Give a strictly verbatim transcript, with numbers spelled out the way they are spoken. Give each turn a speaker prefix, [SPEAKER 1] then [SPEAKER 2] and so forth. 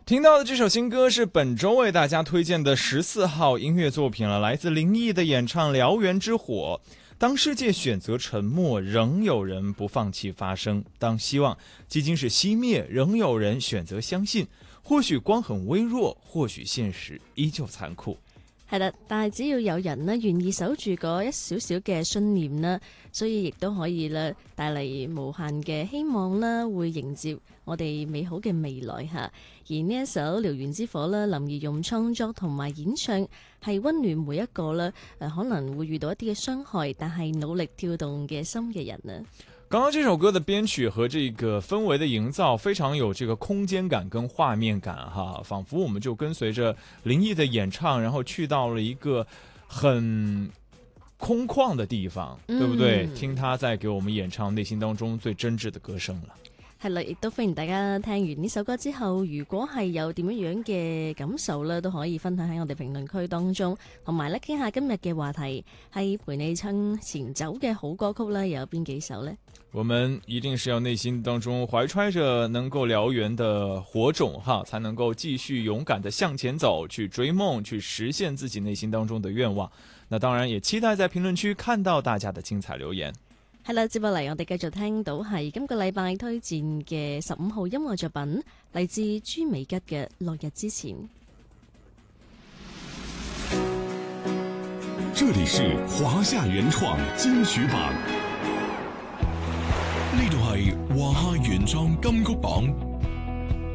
[SPEAKER 1] 听到的这首新歌是本周为大家推荐的十四号音乐作品了，来自林毅的演唱《燎原之火》。当世界选择沉默，仍有人不放棄發聲；當希望幾經是熄滅，仍有人選擇相信。或許光很微弱，或許現實依舊殘酷。
[SPEAKER 2] 係啦，但係只要有人呢願意守住嗰一少少嘅信念啦，所以亦都可以啦帶嚟無限嘅希望啦，會迎接我哋美好嘅未來嚇。而呢一首《燎原之火》啦，林儀用創作同埋演唱係溫暖每一個啦誒可能會遇到一啲嘅傷害，但係努力跳動嘅心嘅人啊。
[SPEAKER 1] 剛剛這首歌的編曲和這個氛圍的營造非常有這個空間感跟畫面感哈，仿佛我們就跟隨着林毅的演唱，然後去到了一個很空曠的地方，嗯、對不對？聽他在給我們演唱內心當中最真摯的歌聲了。
[SPEAKER 2] 係啦，亦都歡迎大家聽完呢首歌之後，如果係有點樣樣嘅感受咧，都可以分享喺我哋評論區當中，同埋咧傾下今日嘅話題係陪你向前走嘅好歌曲啦，有邊幾首呢？
[SPEAKER 1] 我們一定是要內心當中懷揣着能夠燎原的火種哈，才能夠繼續勇敢地向前走，去追夢，去實現自己內心當中的願望。那當然也期待在評論區看到大家的精彩留言。
[SPEAKER 2] 係啦，接落嚟我哋繼續聽到係今個禮拜推薦嘅十五號音樂作品，嚟自朱美吉嘅《落日之前》。
[SPEAKER 3] 這裡是華夏原創金曲榜，呢度係華夏原創金曲榜。